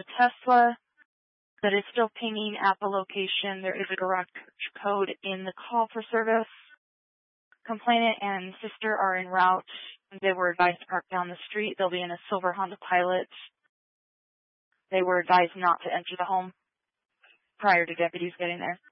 the Tesla that is still pinging at the location. There is a garage code in the call for service. Complainant and sister are en route. They were advised to park down the street. They'll be in a silver Honda Pilot. They were advised not to enter the home prior to deputies getting there.